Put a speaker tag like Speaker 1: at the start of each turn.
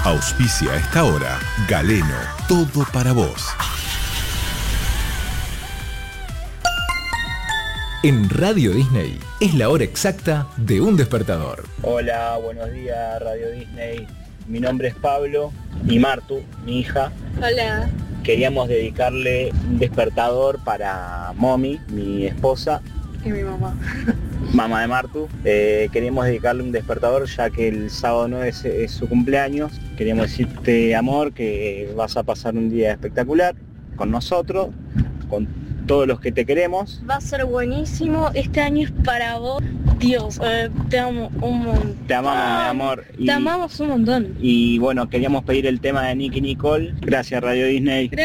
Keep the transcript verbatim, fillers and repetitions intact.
Speaker 1: Auspicia a esta hora Galeno, todo para vos. En Radio Disney es la hora exacta de un despertador.
Speaker 2: Hola, buenos días Radio Disney. Mi nombre es Pablo y Martu, mi hija.
Speaker 3: Hola.
Speaker 2: Queríamos dedicarle un despertador para Momi, mi esposa.
Speaker 3: Y mi mamá.
Speaker 2: Mamá de Martu. Eh, queríamos dedicarle un despertador ya que el sábado nueve es, es su cumpleaños. Queríamos decirte, amor, que vas a pasar un día espectacular con nosotros, con todos los que te queremos.
Speaker 3: Va a ser buenísimo. Este año es para vos. Dios, eh, te amo un montón.
Speaker 2: Te amamos, mi amor.
Speaker 3: Y, te amamos un montón.
Speaker 2: Y bueno, queríamos pedir el tema de Nicky Nicole. Gracias, Radio Disney.